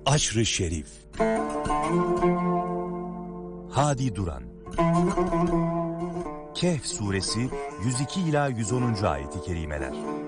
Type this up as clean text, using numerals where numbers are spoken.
Aşr-ı Şerif. Hadi Duran. Kehf suresi 102 ila 110. ayet-i kerimeler.